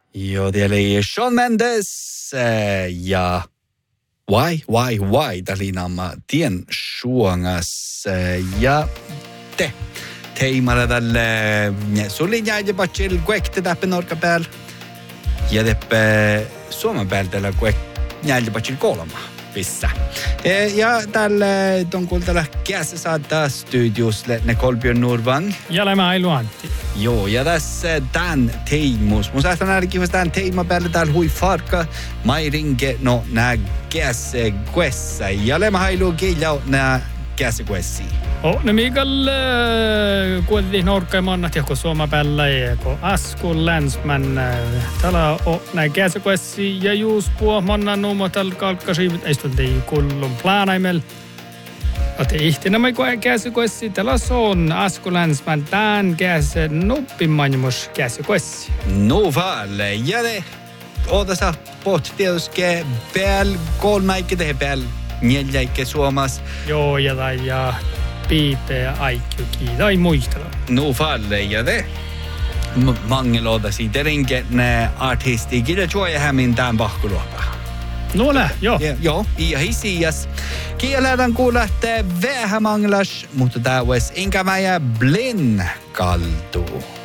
Joo, det oli Shawn Mendes ja Why talinamma tien suongas ja teimalla tälle sulin jäi patsil kuekte täppen orka päällä ja teppe Suomen päällä tällä jäi patsil kolma pissa. Ja tälle ton kultalla käsi saada studiosle ne Kolbjörn Nordvang. Ja lämä Ailu Antti. Joo, ja tässä tämän teimus. Mun sähtän ainakin vasta tämän teima päällä täällä hui farka. Mai ringe no nää käsi kuessa. Ja lämä Ailu kiljau nää käsi kuessi. No Mikael kuitenkin norkkai mannat joku Suomen päällä kun Asku Länsman täällä on näin käsikuessi ja juus puo mannan numo tällä kalkkasiivit ei stundii kullun plaanaimel. Ote ihti nämä käsikuessi täällä on Asku Länsman tämän käsi nuppimmanjumus käsikuessi. No valle ja det odasa pot tietysti päällä kolmaikki tehdä päällä neljäikki Suomas. Joo ja Piipe ja Aikkyki tai muistella. No falle ja det. Mangeloda siitä ringe artisti kyllä juoja hämin tämän pahkuluopa. No lä, joo. Joo, ja hisias. Kielän kuulette vähän mangelas, mutta tämä olisi inkä mäjä blin kaltuu.